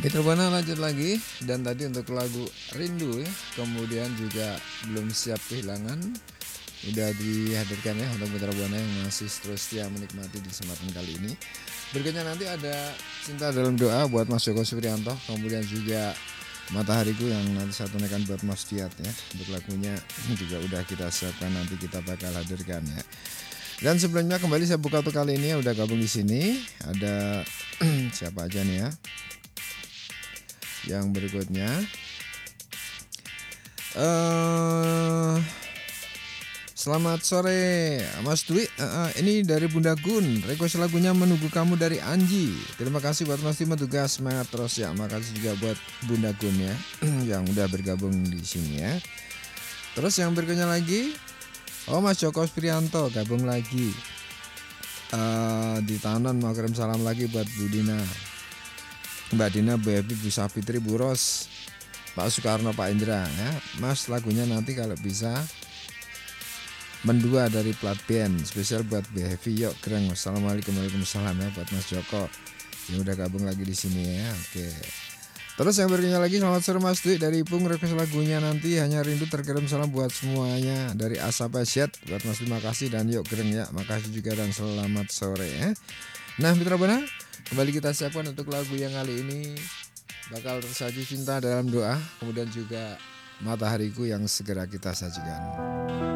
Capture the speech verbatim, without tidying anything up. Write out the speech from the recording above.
Mitra Buana lanjut lagi, dan tadi untuk lagu Rindu ya, kemudian juga Belum Siap Kehilangan udah dihadirkan ya untuk Mitra Buana yang masih terus setia menikmati di kesempatan kali ini. Berikutnya nanti ada Cinta Dalam Doa buat Mas Joko Supriyanto, kemudian juga Matahariku yang nanti saya tunaikan buat Mas Diat ya. Untuk lagunya juga udah kita siapkan, nanti kita bakal hadirkan ya. Dan sebelumnya kembali saya buka untuk kali ini udah gabung di sini ada siapa aja nih ya. Yang berikutnya uh, selamat sore Mas Dwi, uh, uh, ini dari Bunda Gun, request lagunya Menunggu Kamu dari Anji. Terima kasih buat Mas Timo, tugas semangat terus ya. Makasih juga buat Bunda Gun ya yang udah bergabung di sini ya. Terus yang berikutnya lagi, oh Mas Joko Supriyanto gabung lagi uh, di Tanon, mau kirim salam lagi buat Bu Dina, Mbak Dina, Bu Ebi, Bu Safitri, Bu Ros, Pak Soekarno, Pak Indra ya. Mas lagunya nanti kalau bisa mendua dari plat band spesial buat Bu Heavy. Yuk keren. Wassalamualaikum warahmatullahi wabarakatuh ya buat Mas Joko yang udah gabung lagi di sini ya. Oke. Terus yang berikutnya lagi, selamat sore Mas Dwi dari Ipung, request lagunya nanti Hanya Rindu. Terkirim salam buat semuanya dari Asa Pasyat buat Mas Dwi, makasih, dan yuk keren ya. Makasih juga dan selamat sore ya. Nah Mitra Buana, kembali kita siapkan untuk lagu yang kali ini bakal tersaji Cinta Dalam Doa, kemudian juga Matahariku yang segera kita sajikan.